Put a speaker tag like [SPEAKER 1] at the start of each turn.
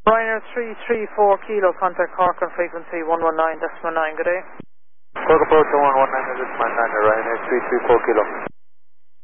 [SPEAKER 1] Ryanair 334 Kilo, contact Cork on frequency 119.9, good day.
[SPEAKER 2] Cork approach 119.9, Ryanair 334 Kilo.